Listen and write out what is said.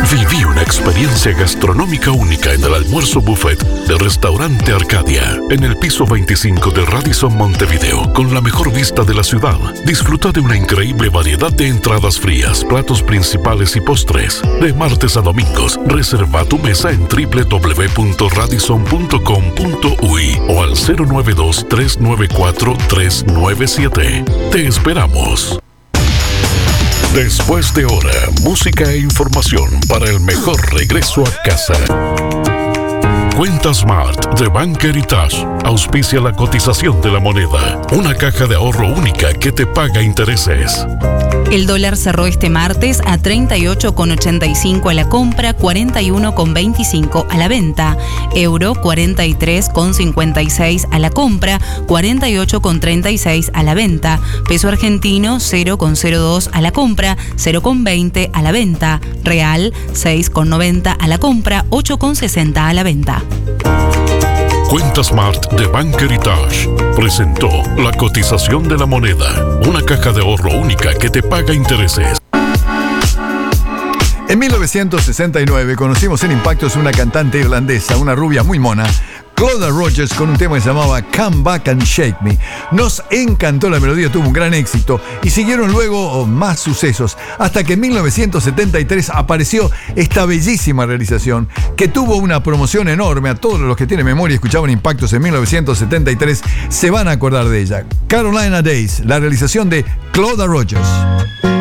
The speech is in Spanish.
Viví una experiencia gastronómica única en el almuerzo buffet de Restaurante Arcadia, en el piso 25 de Radisson Montevideo, con la mejor vista de la ciudad. Disfruta de una increíble variedad de entradas frías, platos principales y postres. De martes a domingos, reserva tu mesa en www.radisson.com.uy o al 092-394-397. Te esperamos. Después de hora, música e información para el mejor regreso a casa. Cuenta Smart de Bank Heritage auspicia la cotización de la moneda, una caja de ahorro única que te paga intereses. El dólar cerró este martes a 38,85 a la compra, 41,25 a la venta. Euro 43,56 a la compra, 48,36 a la venta. Peso argentino 0,02 a la compra, 0,20 a la venta. Real 6,90 a la compra, 8,60 a la venta. Cuenta Smart de Bank Heritage presentó la cotización de la moneda, una caja de ahorro única que te paga intereses. En 1969 conocimos en Impactos una cantante irlandesa, una rubia muy mona, Cloda Rogers, con un tema que se llamaba Come Back and Shake Me. Nos encantó la melodía, tuvo un gran éxito y siguieron luego más sucesos, hasta que en 1973 apareció esta bellísima realización que tuvo una promoción enorme. A todos los que tienen memoria y escuchaban Impactos en 1973 se van a acordar de ella. Carolina Days, la realización de Cloda Rogers.